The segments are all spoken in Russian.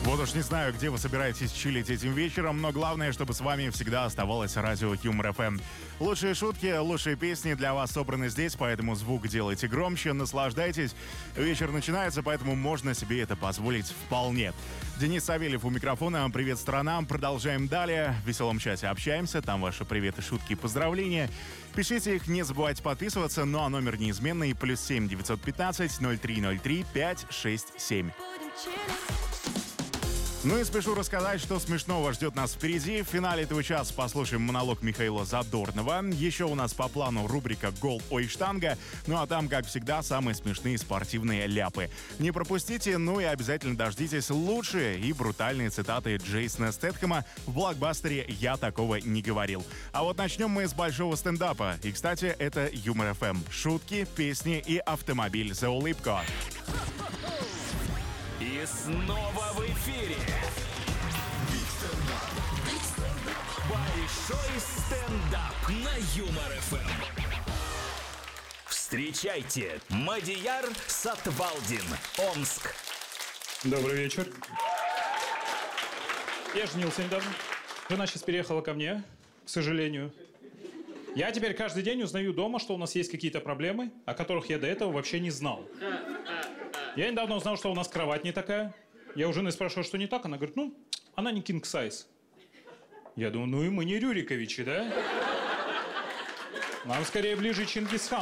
Вот уж не знаю, где вы собираетесь чилить этим вечером, но главное, чтобы с вами всегда оставалось радио Юмор ФМ. Лучшие шутки, лучшие песни для вас собраны здесь, поэтому звук делайте громче, наслаждайтесь. Вечер начинается, поэтому можно себе это позволить вполне. Денис Савельев у микрофона. Привет, страна. Продолжаем далее. В веселом чате общаемся. Там ваши приветы, шутки и поздравления. Пишите их, не забывайте подписываться. Ну а номер неизменный. +7 915 0303 567. Ну и спешу рассказать, что смешного ждет нас впереди. В финале этого часа послушаем монолог Михаила Задорнова. Еще у нас по плану рубрика «Гол, ой, штанга». Ну а там, как всегда, самые смешные спортивные ляпы. Не пропустите, ну и обязательно дождитесь лучшие и брутальные цитаты Джейсона Стэтхэма в блокбастере «Я такого не говорил». А вот начнем мы с большого стендапа. И, кстати, это Юмор ФМ. Шутки, песни и автомобиль за улыбку. И снова в эфире большой стендап на Юмор ФМ. Встречайте, Мадияр Сатвалдин, Омск. Добрый вечер. Я женился недавно. Жена сейчас переехала ко мне, к сожалению. Я теперь каждый день узнаю дома, что у нас есть какие-то проблемы, о которых я до этого вообще не знал. Я недавно узнал, что у нас кровать не такая. Я у жены спрашиваю, что не так. Она говорит, она не king size. Я думаю, и мы не Рюриковичи, да? Нам скорее ближе Чингисхан.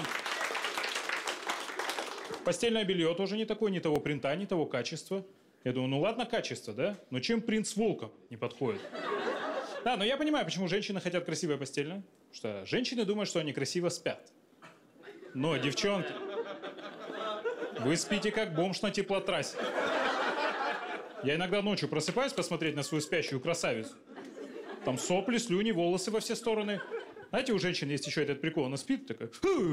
Постельное белье тоже не такое, не того принта, не того качества. Я думаю, ладно, качество, да? Но чем принц Волков не подходит? Да, но я понимаю, почему женщины хотят красивое постельное. Потому что женщины думают, что они красиво спят. Но, девчонки, вы спите как бомж на теплотрассе. Я иногда ночью просыпаюсь посмотреть на свою спящую красавицу. Там сопли, слюни, волосы во все стороны. Знаете, у женщин есть еще этот прикол. Она спит такая...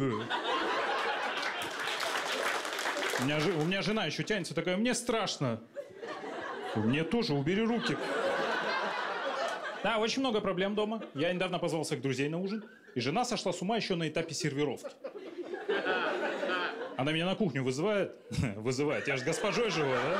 У меня жена еще тянется такая, мне страшно. Мне тоже, убери руки. Да, очень много проблем дома. Я недавно позвал своих друзей на ужин, и жена сошла с ума еще на этапе сервировки. Она меня на кухню вызывает. Вызывает, я же госпожой живу, да?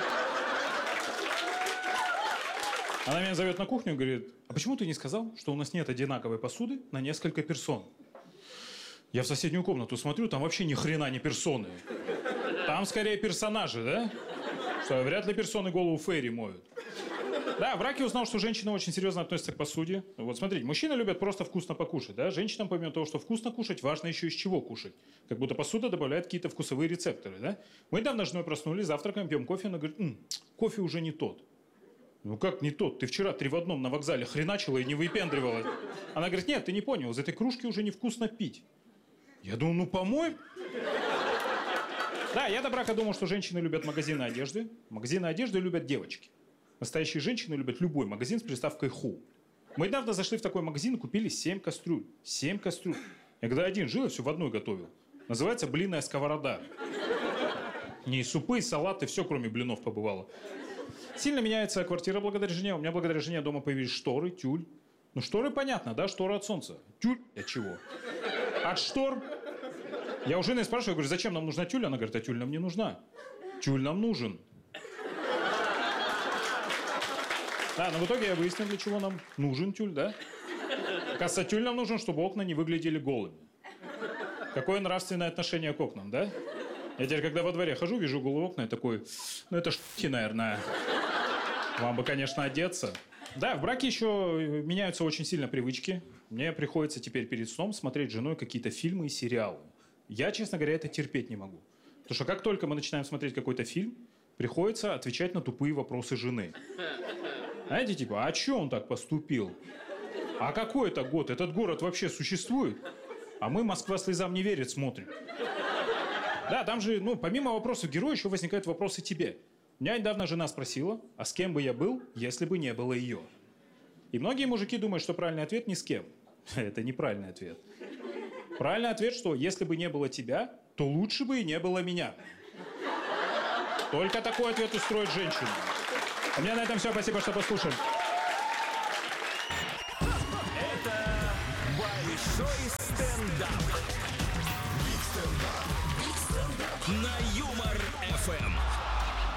Она меня зовет на кухню и говорит, а почему ты не сказал, что у нас нет одинаковой посуды на несколько персон? Я в соседнюю комнату смотрю, там вообще ни хрена не персоны. Там скорее персонажи, да? Что вряд ли персоны голову Фейри моют. Да, в браке узнал, что женщины очень серьезно относятся к посуде. Вот смотрите, мужчины любят просто вкусно покушать, да? Женщинам, помимо того, что вкусно кушать, важно еще из чего кушать. Как будто посуда добавляет какие-то вкусовые рецепторы, да? Мы недавно с женой проснулись, завтракаем, пьем кофе, она говорит, кофе уже не тот. Ну как не тот? Ты вчера 3 в 1 на вокзале хреначила и не выпендривалась. Она говорит, нет, ты не понял, из этой кружки уже невкусно пить. Я думаю, по-моему... Да, я до брака думал, что женщины любят магазины одежды. Магазины одежды любят девочки. Настоящие женщины любят любой магазин с приставкой «ху». Мы недавно зашли в такой магазин и купили 7 кастрюль. 7 кастрюль. Я когда один жил, я все в одной готовил. Называется «блинная сковорода». Не и супы, и салаты, все кроме блинов побывало. Сильно меняется квартира благодаря жене. У меня благодаря жене дома появились шторы, тюль. Ну, шторы понятно, да? Шторы от солнца. Тюль от чего? От штор. Я у жены спрашиваю, говорю, зачем нам нужна тюль? Она говорит, а тюль нам не нужна. Тюль нам нужен. Да, но в итоге я выяснил, для чего нам нужен тюль, да? Оказывается, тюль нам нужен, чтобы окна не выглядели голыми. Какое нравственное отношение к окнам, да? Я теперь, когда во дворе хожу, вижу голые окна, я такой, это шутки, наверное. Вам бы, конечно, одеться. Да, в браке еще меняются очень сильно привычки. Мне приходится теперь перед сном смотреть с женой какие-то фильмы и сериалы. Я, честно говоря, это терпеть не могу. Потому что как только мы начинаем смотреть какой-то фильм, приходится отвечать на тупые вопросы жены. Знаете, типа, а что он так поступил? А какой это год? Этот город вообще существует? А мы «Москва слезам не верит» смотрим. Да, там же, помимо вопросов героя, еще возникают вопросы тебе. Меня недавно жена спросила, а с кем бы я был, если бы не было ее? И многие мужики думают, что правильный ответ ни с кем. Это неправильный ответ. Правильный ответ, что если бы не было тебя, то лучше бы и не было меня. Только такой ответ устроит женщину. У меня на этом все. Спасибо, что послушали. Это большой стендап.